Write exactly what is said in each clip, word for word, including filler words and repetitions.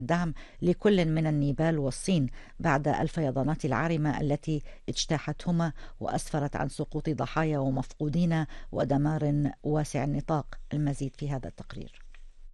الدعم لكل من النيبال والصين بعد الفيضانات العارمة التي اجتاحتهما وأسفرت عن سقوط ضحايا ومفقودين ودمار واسع النطاق. المزيد في هذا التقرير.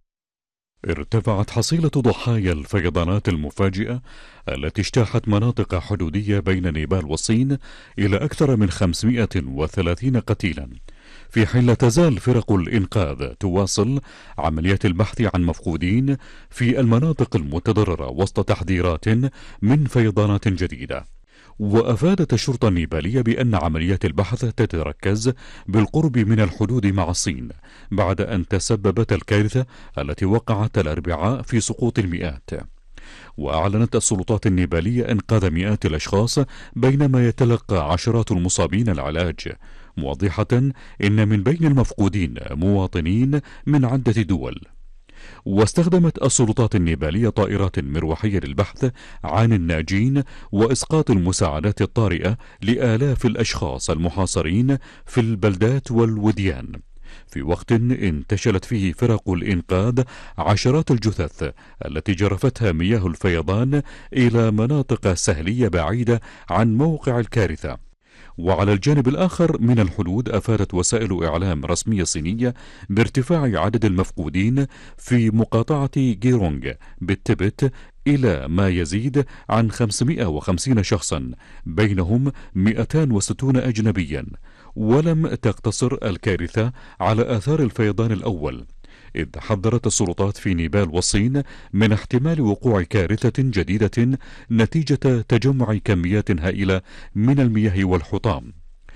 ارتفعت حصيلة ضحايا الفيضانات المفاجئة التي اجتاحت مناطق حدودية بين نيبال والصين إلى أكثر من خمسمائة وثلاثين قتيلا، في حين لا تزال فرق الإنقاذ تواصل عمليات البحث عن مفقودين في المناطق المتضررة وسط تحذيرات من فيضانات جديدة. وأفادت الشرطة النيبالية بأن عمليات البحث تتركز بالقرب من الحدود مع الصين بعد أن تسببت الكارثة التي وقعت الأربعاء في سقوط المئات. وأعلنت السلطات النيبالية إنقاذ مئات الأشخاص بينما يتلقى عشرات المصابين العلاج، موضحة إن من بين المفقودين مواطنين من عدة دول. واستخدمت السلطات النيبالية طائرات مروحية للبحث عن الناجين وإسقاط المساعدات الطارئة لآلاف الأشخاص المحاصرين في البلدات والوديان، في وقت انتشلت فيه فرق الإنقاذ عشرات الجثث التي جرفتها مياه الفيضان إلى مناطق سهلية بعيدة عن موقع الكارثة. وعلى الجانب الآخر من الحدود، أفادت وسائل إعلام رسمية صينية بارتفاع عدد المفقودين في مقاطعة جيرونغ بالتبت إلى ما يزيد عن خمسمائة وخمسين شخصا، بينهم مئتين وستون أجنبيا. ولم تقتصر الكارثة على آثار الفيضان الأول، إذ حذرت السلطات في نيبال والصين من احتمال وقوع كارثة جديدة نتيجة تجمع كميات هائلة من المياه والحطام.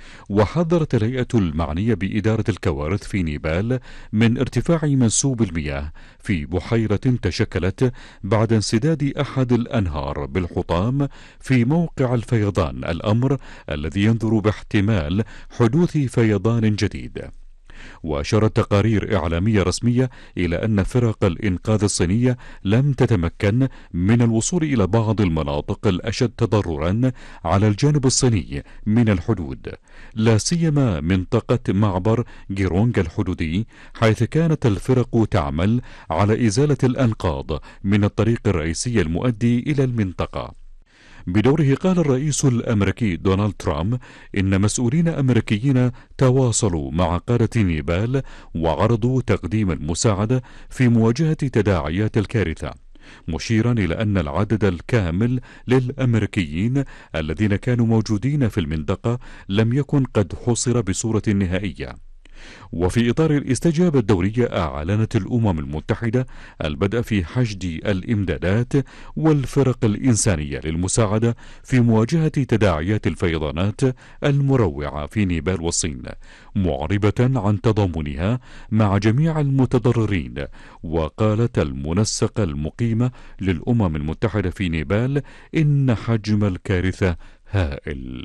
وحذرت الهيئة المعنية بإدارة الكوارث في نيبال من ارتفاع منسوب المياه في بحيرة تشكلت بعد انسداد أحد الأنهار بالحطام في موقع الفيضان، الأمر الذي ينذر باحتمال حدوث فيضان جديد. وأشارت تقارير إعلامية رسمية إلى أن فرق الإنقاذ الصينية لم تتمكن من الوصول إلى بعض المناطق الأشد تضررا على الجانب الصيني من الحدود، لا سيما منطقة معبر جيرونغ الحدودي، حيث كانت الفرق تعمل على إزالة الأنقاض من الطريق الرئيسي المؤدي إلى المنطقة. بدوره قال الرئيس الأمريكي دونالد ترامب إن مسؤولين أمريكيين تواصلوا مع قادة نيبال وعرضوا تقديم المساعدة في مواجهة تداعيات الكارثة، مشيرا إلى أن العدد الكامل للأمريكيين الذين كانوا موجودين في المنطقة لم يكن قد حصر بصورة نهائية. وفي إطار الاستجابة الدورية، أعلنت الأمم المتحدة البدء في حشد الإمدادات والفرق الإنسانية للمساعدة في مواجهة تداعيات الفيضانات المروعة في نيبال والصين، معربة عن تضامنها مع جميع المتضررين. وقالت المنسقة المقيمة للأمم المتحدة في نيبال إن حجم الكارثة هائل.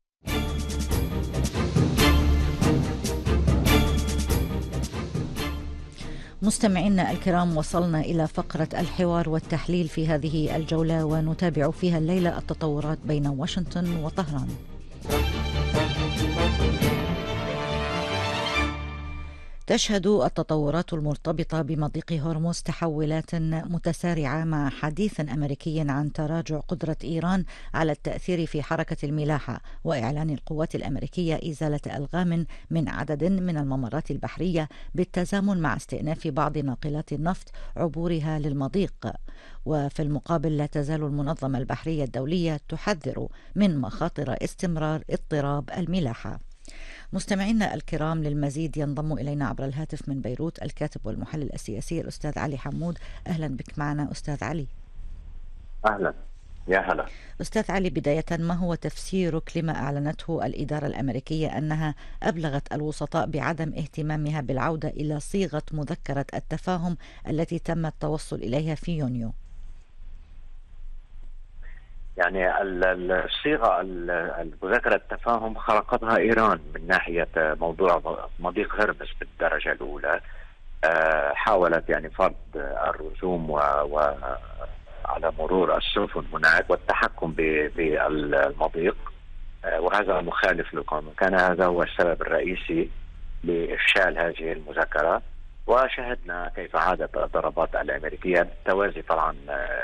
مستمعينا الكرام، وصلنا إلى فقرة الحوار والتحليل في هذه الجولة، ونتابع فيها الليلة التطورات بين واشنطن وطهران. تشهد التطورات المرتبطة بمضيق هرمز تحولات متسارعة مع حديث أمريكي عن تراجع قدرة إيران على التأثير في حركة الملاحة، وإعلان القوات الأمريكية إزالة ألغام من عدد من الممرات البحرية بالتزامن مع استئناف بعض ناقلات النفط عبورها للمضيق. وفي المقابل، لا تزال المنظمة البحرية الدولية تحذر من مخاطر استمرار اضطراب الملاحة. مستمعينا الكرام، للمزيد ينضم إلينا عبر الهاتف من بيروت الكاتب والمحلل السياسي الأستاذ علي حمود. أهلا بك معنا أستاذ علي. أهلا، يا هلا أستاذ علي، بداية ما هو تفسيرك لما أعلنته الإدارة الأمريكية أنها أبلغت الوسطاء بعدم اهتمامها بالعودة إلى صيغة مذكرة التفاهم التي تم التوصل إليها في يونيو؟ يعني الصيغة المذكرة التفاهم خلقتها إيران من ناحية موضوع مضيق هرمز بالدرجة الأولى. حاولت يعني فرض الرسوم وعلى مرور السفن هناك والتحكم بالمضيق، وهذا مخالف للقانون. كان هذا هو السبب الرئيسي لإفشال هذه المذكرة. وشاهدنا كيف عادت الضربات الأمريكية بالتوازي طبعا